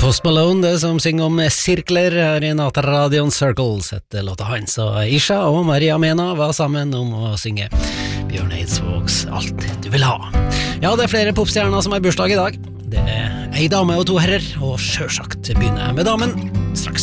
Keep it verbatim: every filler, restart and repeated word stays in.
Post Malone, det som synger om sirkler her i Nattradioen Circles, etter låta hans, og Isha og Maria Mena var sammen om å synge Bjørn Eidsvågs Alt du vil ha. Ja, det er flere popstjerner som har bursdag i dag. Det er ei dame og to herrer, og selvsagt begynner jeg med damen straks.